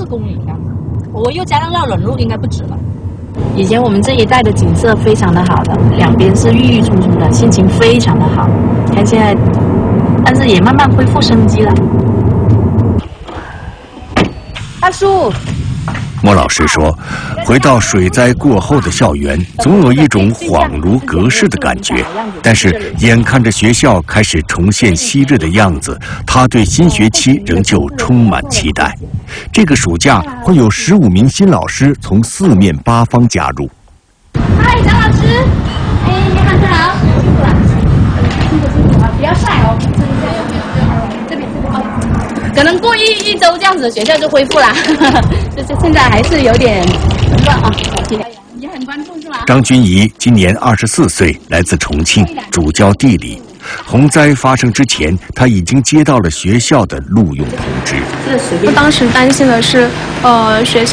公里了。我又加上绕冷路，应该不止了。 以前我们这一带的景色非常的好的，两边是郁郁葱葱的，心情非常的好。看现在，但是也慢慢恢复生机了。大叔。 莫老师说，回到水灾过后的校园，总有一种恍如隔世的感觉。但是，眼看着学校开始重现昔日的样子，他对新学期仍旧充满期待。这个暑假会有15名新老师从4面8方加入。 嗨，张老师，你好，你好，辛苦了，辛苦啊，不要晒哦。这边可能过一周这样子，学校就恢复啦。就是现在还是有点乱啊。你很关注是吗？ 张君怡今年24岁，来自重庆，主教地理。洪灾发生之前，他已经接到了学校的录用通知。 我当时担心的是，学校